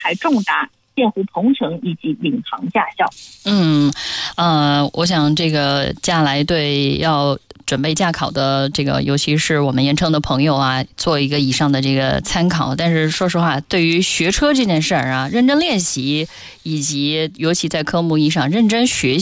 还重达剑湖鹏程以及领航驾校。 我想这个接下来对要准备驾考的这个，尤其是我们盐城的朋友啊，做一个以上的这个参考。但是说实话，对于学车这件事儿啊，认真练习，以及尤其在科目一上认真学习。